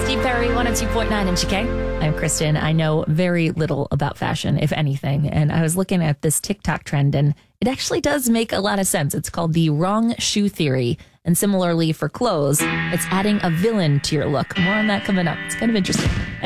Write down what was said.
Steve Perry, 102.9 in Chicago. I'm Kristen. I know very little about fashion, if anything. And I was looking at this TikTok trend, and it actually does make a lot of sense. It's called the wrong shoe theory. And similarly for clothes, it's adding a villain to your look. More on that coming up. It's kind of interesting.